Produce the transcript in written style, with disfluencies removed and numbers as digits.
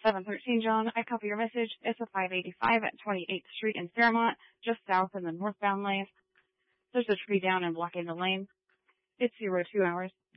713 John, I copy your message. It's a 585 at 28th Street in Fairmont, just south in the northbound lane. There's a tree down and blocking the lane. It's 02 hours.